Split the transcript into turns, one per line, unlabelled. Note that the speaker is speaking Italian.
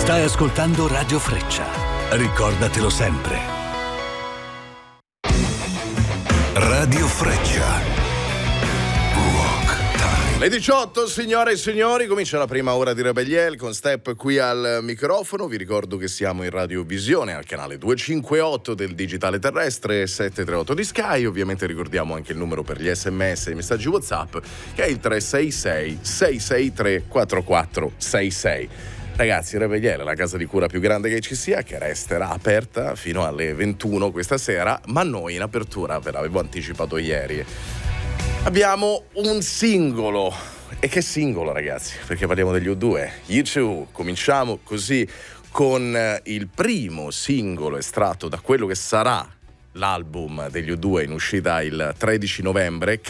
Stai ascoltando Radio Freccia. Ricordatelo sempre. Radio Freccia.
Le 18, signore e signori, comincia la prima ora di Rebelliel con Step qui al microfono. Vi ricordo che siamo in radiovisione al canale 258 del digitale terrestre, 738 di Sky. Ovviamente ricordiamo anche il numero per gli SMS e i messaggi WhatsApp, che è il 366 663 4466. Ragazzi, Rebelliel è la casa di cura più grande che ci sia, che resterà aperta fino alle 21 questa sera, ma noi in apertura, ve l'avevo anticipato ieri, abbiamo un singolo. E che singolo, ragazzi? Perché parliamo degli U2. U2, cominciamo così con il primo singolo estratto da quello che sarà l'album degli U2 in uscita il 13 novembre,